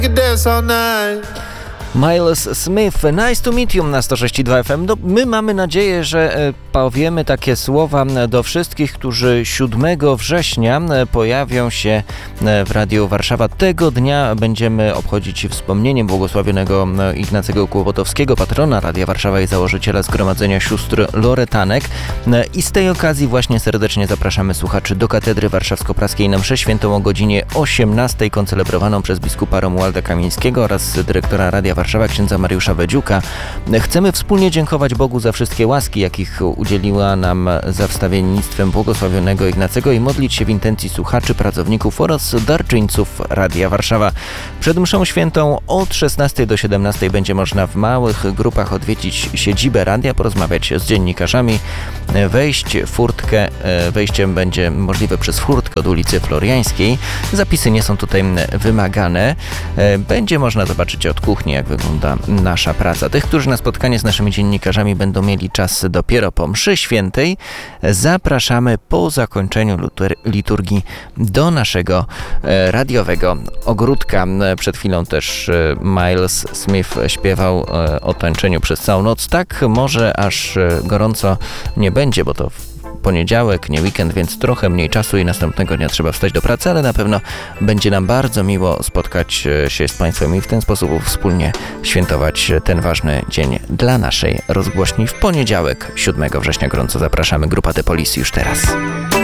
Miles Smith, nice to meet you na 106.2 FM. No, my mamy nadzieję, że powiemy takie słowa do wszystkich, którzy 7 września pojawią się w Radiu Warszawa. Tego dnia będziemy obchodzić wspomnieniem błogosławionego Ignacego Kłopotowskiego, patrona Radia Warszawa i założyciela Zgromadzenia Sióstr Loretanek. I z tej okazji właśnie serdecznie zapraszamy słuchaczy do Katedry Warszawsko-Praskiej na mszę świętą o godzinie 18, koncelebrowaną przez biskupa Romualda Kamińskiego oraz dyrektora Radia Warszawa, księdza Mariusza Wedziuka. Chcemy wspólnie dziękować Bogu za wszystkie łaski, jakich udzieliła nam za wstawiennictwem błogosławionego Ignacego i modlić się w intencji słuchaczy, pracowników oraz darczyńców Radia Warszawa. Przed mszą świętą od 16 do 17 będzie można w małych grupach odwiedzić siedzibę radia, porozmawiać z dziennikarzami, wejście będzie możliwe przez furtkę od ulicy Floriańskiej. Zapisy nie są tutaj wymagane. Będzie można zobaczyć od kuchni, jak wygląda nasza praca. Tych, którzy na spotkanie z naszymi dziennikarzami będą mieli czas dopiero po mszy świętej, zapraszamy po zakończeniu liturgii do naszego radiowego ogródka. Przed chwilą też Miles Smith śpiewał o tańczeniu przez całą noc. Tak może aż gorąco nie będzie, bo to poniedziałek, nie weekend, więc trochę mniej czasu i następnego dnia trzeba wstać do pracy, ale na pewno będzie nam bardzo miło spotkać się z Państwem i w ten sposób wspólnie świętować ten ważny dzień dla naszej rozgłośni. W poniedziałek, 7 września gorąco zapraszamy. Grupa The Police już teraz.